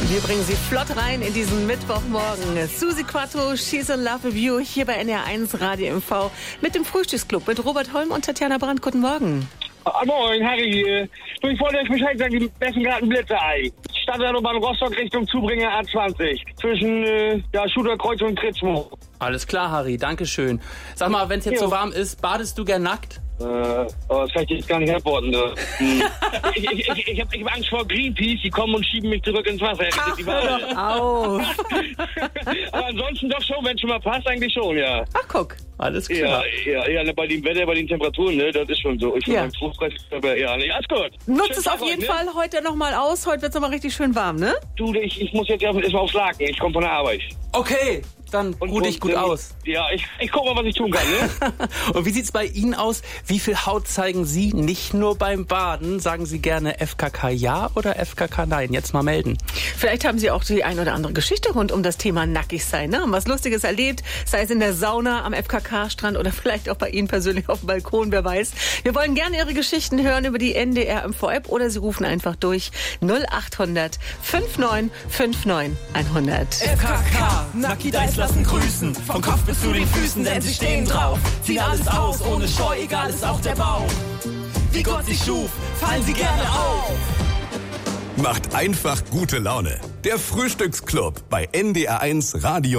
Wir bringen Sie flott rein in diesen Mittwochmorgen. Susi Quattro, She's in Love with You, hier bei NR1 Radio MV mit dem Frühstücksclub mit Robert Holm und Tatjana Brandt. Guten Morgen. Moin, Harry hier. Ich wollte euch Bescheid sagen, die messen gerade ein Blitzerei. Stadtautobahn Rostock Richtung Zubringer A20. Zwischen Schuterkreuz und Kritzmo. Alles klar, Harry, danke schön. Sag mal, wenn es jetzt so warm ist, badest du gern nackt? Das kann ich jetzt gar nicht antworten. Ich hab Angst vor Greenpeace, die kommen und schieben mich zurück ins Wasser. Hör doch auf. Aber ansonsten doch schon, wenn es schon mal passt, eigentlich schon, ja. Ach, guck. Alles klar. Ja, bei dem Wetter, bei den Temperaturen, ne, das ist schon so. Ich Ja. aber ist gut. Nutzt es auf jeden Fall heute nochmal aus. Heute wird es nochmal richtig schön warm, ne? Du, ich muss jetzt erstmal aufs Laken. Ich komme von der Arbeit. Okay, dann ruh dich gut aus. Ja, ich guck mal, was ich tun kann, ne? Und wie sieht's bei Ihnen aus? Wie viel Haut zeigen Sie nicht nur beim Baden? Sagen Sie gerne FKK ja oder FKK nein? Jetzt mal melden. Vielleicht haben Sie auch die ein oder andere Geschichte rund um das Thema Nackigsein, ne? Haben was Lustiges erlebt, sei es in der Sauna, am FKK-Strand oder vielleicht auch bei Ihnen persönlich auf dem Balkon, wer weiß. Wir wollen gerne Ihre Geschichten hören über die NDR MV-App oder Sie rufen einfach durch 0800 5959 100. FKK, Nacki Dice lassen grüßen, vom Kopf bis zu den Füßen, denn sie stehen drauf. Ziehen alles aus, ohne Scheu, egal ist auch der Bauch. Wie Gott sie schuf, fallen sie gerne auf. Macht einfach gute Laune. Der Frühstücksclub bei NDR1 Radio.